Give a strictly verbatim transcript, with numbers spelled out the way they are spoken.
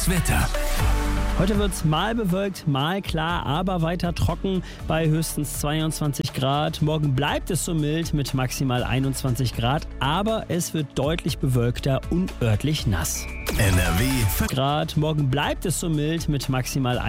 Das Wetter. Heute wird es mal bewölkt, mal klar, aber weiter trocken bei höchstens zweiundzwanzig Grad. Morgen bleibt es so mild mit maximal einundzwanzig Grad, aber es wird deutlich bewölkter und örtlich nass. N R W. Grad. Morgen bleibt es so mild mit maximal